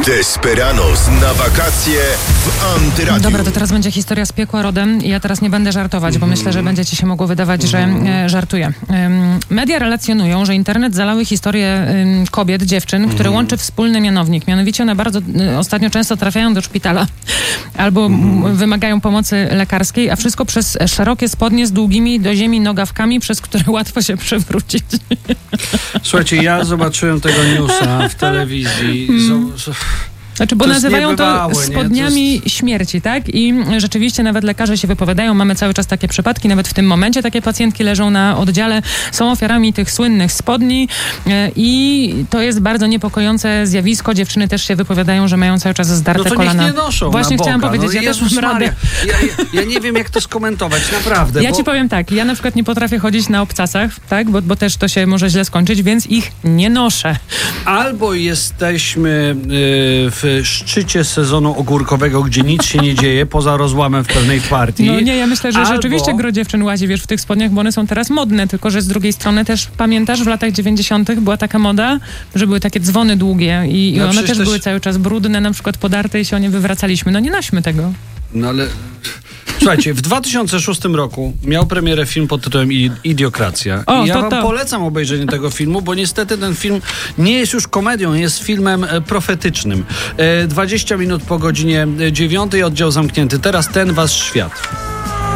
Desperados na wakacje w Antyradiu. Dobra, to teraz będzie historia z piekła rodem i ja teraz nie będę żartować, bo myślę, że będzie ci się mogło wydawać, że żartuję. Media relacjonują, że internet zalały historie kobiet, dziewczyn, które łączy wspólny mianownik. Mianowicie one bardzo ostatnio często trafiają do szpitala albo wymagają pomocy lekarskiej, a wszystko przez szerokie spodnie z długimi do ziemi nogawkami, przez które łatwo się przewrócić. Słuchajcie, ja zobaczyłem tego newsa w telewizji. Znaczy, bo to nazywają to niebywałe, spodniami śmierci, tak? I rzeczywiście nawet lekarze się wypowiadają, mamy cały czas takie przypadki, nawet w tym momencie takie pacjentki leżą na oddziale, są ofiarami tych słynnych spodni i to jest bardzo niepokojące zjawisko. Dziewczyny też się wypowiadają, że mają cały czas zdarte kolana. Niech nie noszą. Właśnie chciałam powiedzieć, ja też mam radę. Ja nie wiem, jak to skomentować, naprawdę. Ja ci powiem tak, ja na przykład nie potrafię chodzić na obcasach, tak? Bo też to się może źle skończyć, więc ich nie noszę. Albo jesteśmy w szczycie sezonu ogórkowego, gdzie nic się nie dzieje, poza rozłamem w pewnej partii. No nie, ja myślę, że rzeczywiście gro dziewczyn łazi, wiesz, w tych spodniach, bo one są teraz modne, tylko że z drugiej strony też, pamiętasz, w latach 90. była taka moda, że były takie dzwony długie i No one też były cały czas brudne, na przykład podarte i się o nie wywracaliśmy. No nie nośmy tego. No ale... Słuchajcie, w 2006 roku miał premierę film pod tytułem Idiokracja. I ja wam polecam obejrzenie tego filmu, bo niestety ten film nie jest już komedią, jest filmem profetycznym. 20 minut po godzinie 9, oddział zamknięty. Teraz ten wasz świat.